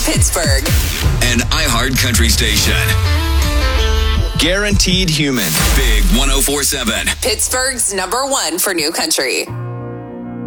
Pittsburgh. An iHeart Country station. Guaranteed Human. Big 104.7. Pittsburgh's #1 for new country.